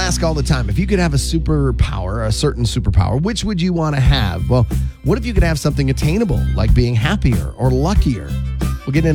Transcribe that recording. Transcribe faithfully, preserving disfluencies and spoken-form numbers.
ask all the time, if you could have a superpower, a certain superpower, which would you want to have? Well, what if you could have something attainable, like being happier or luckier? We'll get into